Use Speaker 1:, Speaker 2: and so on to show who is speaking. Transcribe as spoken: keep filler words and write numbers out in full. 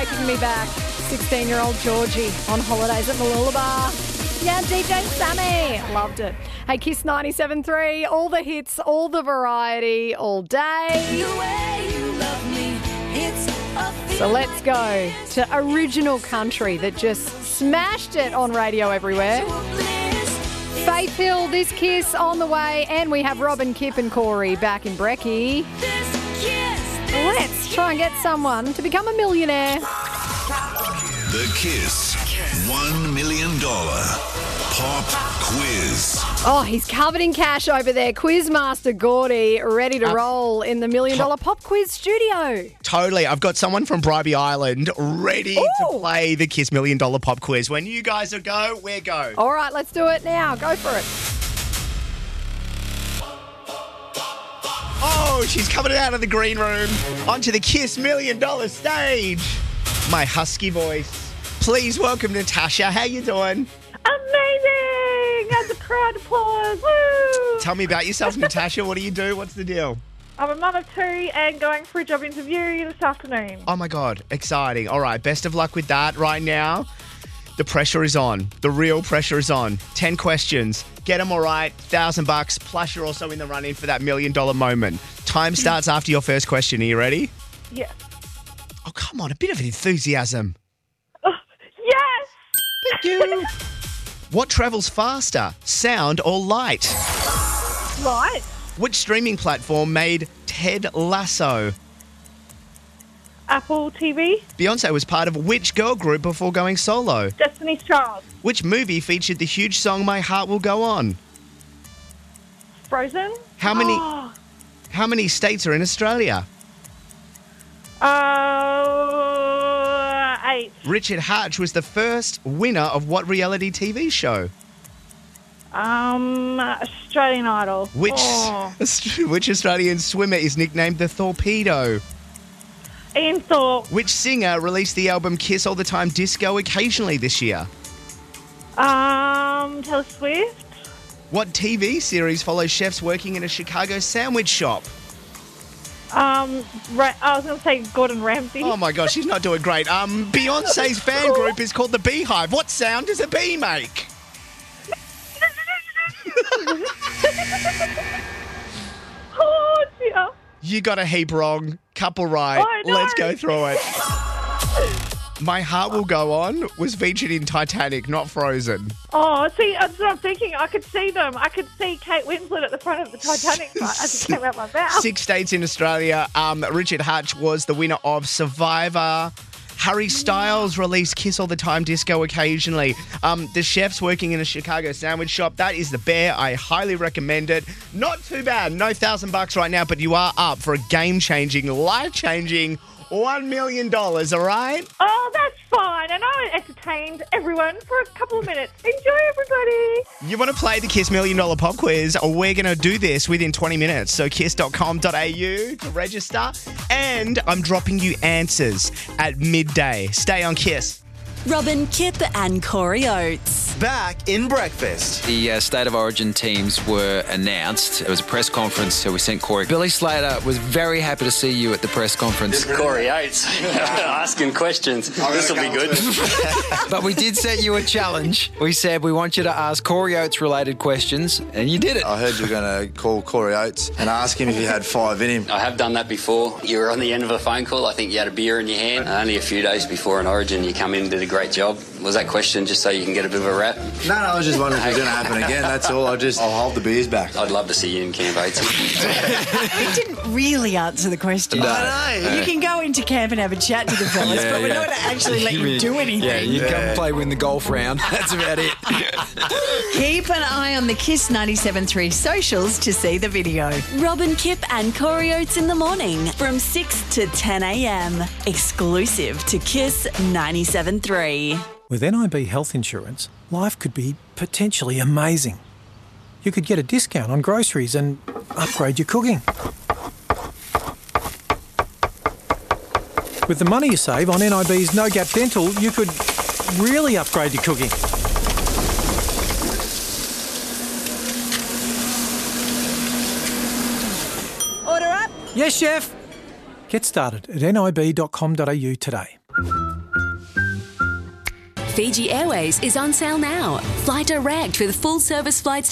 Speaker 1: taking me back. sixteen-year-old Georgie on holidays at Mooloolaba. Yeah, D J Sammy. Loved it. Hey, Kiss ninety-seven three, all the hits, all the variety, all day. So let's go to original country that just smashed it on radio everywhere. Faith Hill, This Kiss on the way, and we have Robin, Kip and Corey back in Brekkie. Let's try and get someone to become a millionaire.
Speaker 2: The Kiss one million dollars Pop Quiz.
Speaker 1: Oh, he's covered in cash over there. Quizmaster Gordy, ready to uh, roll in the Million Dollar Pop Quiz studio.
Speaker 3: Totally. I've got someone from Bribey Island ready
Speaker 1: Ooh.
Speaker 3: to play the Kiss Million Dollar Pop Quiz. When you guys are go, we're go.
Speaker 1: All right, let's do it now. Go for it.
Speaker 3: Oh, she's coming out of the green room onto the Kiss Million Dollar stage. My husky voice. Please welcome Natasha. How you doing?
Speaker 4: Amazing! And the crowd applause. Woo!
Speaker 3: Tell me about yourself, Natasha. What do you do? What's the deal?
Speaker 4: I'm a mum of two and going for a job interview this afternoon.
Speaker 3: Oh, my God. Exciting. All right. Best of luck with that right now. The pressure is on. The real pressure is on. Ten questions. Get them all right. Thousand bucks. Plus, you're also in the run-in for that million-dollar moment. Time starts after your first question. Are you ready?
Speaker 4: Yes.
Speaker 3: Oh, come on. A bit of enthusiasm.
Speaker 4: Oh, yes!
Speaker 3: Thank you. What travels faster, sound or light?
Speaker 4: Right.
Speaker 3: Which streaming platform made Ted Lasso?
Speaker 4: Apple T V.
Speaker 3: Beyonce was part of which girl group before going solo?
Speaker 4: Destiny's Child.
Speaker 3: Which movie featured the huge song My Heart Will Go On?
Speaker 4: Frozen.
Speaker 3: How many
Speaker 4: Oh.
Speaker 3: How many states are in Australia?
Speaker 4: Uh, eight.
Speaker 3: Richard Hatch was the first winner of what reality T V show?
Speaker 4: Um, Australian Idol.
Speaker 3: Which
Speaker 4: Oh.
Speaker 3: which Australian swimmer is nicknamed the Torpedo?
Speaker 4: Ian Thorpe.
Speaker 3: Which singer released the album Kiss All the Time Disco Occasionally this year?
Speaker 4: Um, Taylor Swift.
Speaker 3: What T V series follows chefs working in a Chicago sandwich shop?
Speaker 4: Um, Ra- I was going to say Gordon Ramsay.
Speaker 3: Oh my gosh, she's not doing great. Um, Beyonce's fan group is called the Beehive. What sound does a bee make?
Speaker 4: Oh, dear.
Speaker 3: You got a heap wrong. Couple right.
Speaker 4: Oh, no.
Speaker 3: Let's go through it. My Heart Will Go On was featured in Titanic, not Frozen.
Speaker 4: Oh, see, that's what I'm thinking. I could see them. I could see Kate Winslet at the front of the Titanic as it came out my mouth.
Speaker 3: Six states in Australia. Um, Richard Hatch was the winner of Survivor. Harry Styles released Kiss All the Time Disco Occasionally. Um, the chef's working in a Chicago sandwich shop. That is The Bear. I highly recommend it. Not too bad. No thousand bucks right now, but you are up for a game-changing, life-changing one million dollars, all right?
Speaker 4: Oh, that's fine. And I entertained everyone for a couple of minutes. Enjoy, everybody.
Speaker 3: You want to play the Kiss Million Dollar Pop Quiz? We're going to do this within twenty minutes. So kiss dot com dot a u to register. And I'm dropping you answers at midday. Stay on Kiss.
Speaker 5: Robin, Kip and Corey Oates.
Speaker 6: Back in breakfast.
Speaker 7: The uh, State of Origin teams were announced. It was a press conference, so we sent Corey. Billy Slater was very happy to see you at the press conference.
Speaker 8: Corey Oates asking questions. This will be good.
Speaker 7: But we did set you a challenge. We said we want you to ask Corey Oates related questions, and you did it.
Speaker 6: I heard you were going to call Corey Oates and ask him if he had five in him.
Speaker 8: I have done that before. You were on the end of a phone call. I think you had a beer in your hand. Only a few days before an Origin, you come in and did a great job. Was that question just so you can get a bit of a rap?
Speaker 6: No, no, I was just wondering if it was going to happen again. That's all. I just, I'll hold the beers back.
Speaker 8: I'd love to see you in Camp Oates.
Speaker 9: We didn't really answer the question.
Speaker 6: No. I know.
Speaker 9: You can go into camp and have a chat to the fellas,
Speaker 7: Yeah,
Speaker 9: but we're
Speaker 7: yeah.
Speaker 9: not going to actually let you do anything.
Speaker 7: Yeah, you
Speaker 6: Yeah.
Speaker 7: come play win the golf round. That's about it.
Speaker 9: Keep an eye on the Kiss ninety-seven three socials to see the video.
Speaker 5: Robin, Kip and Corey Oates in the morning from six to ten a.m. Exclusive to Kiss ninety-seven three.
Speaker 10: With N I B Health Insurance, life could be potentially amazing. You could get a discount on groceries and upgrade your cooking. With the money you save on N I B's No Gap Dental, you could really upgrade your cooking.
Speaker 9: Order up.
Speaker 10: Yes, chef. Get started at nib dot com dot a u today.
Speaker 11: Fiji Airways is on sale now. Fly direct with full service flights